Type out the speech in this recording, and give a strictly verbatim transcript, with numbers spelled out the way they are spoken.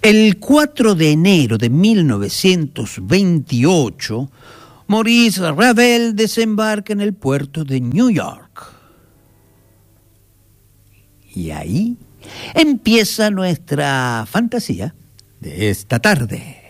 El cuatro de enero de mil novecientos veintiocho, Maurice Ravel desembarca en el puerto de New York. Y ahí empieza nuestra fantasía de esta tarde.